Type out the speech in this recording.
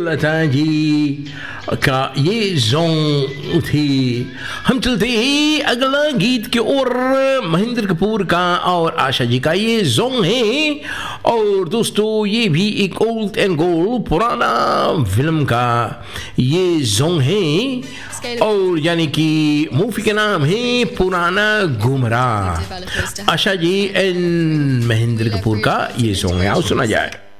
लता जी का ये सॉन्ग थी। हम चलते ही अगला गीत की ओर। महेंद्र कपूर का और आशा जी का ये सॉन्ग है। और दोस्तों ये भी एक ओल्ड एंड गोल्ड पुराना फिल्म का ये सॉन्ग है। और यानी कि मूवी के नाम है पुराना गुमराह। आशा जी एंड महेंद्र कपूर का ये सॉन्ग है, आओ सुना जाए।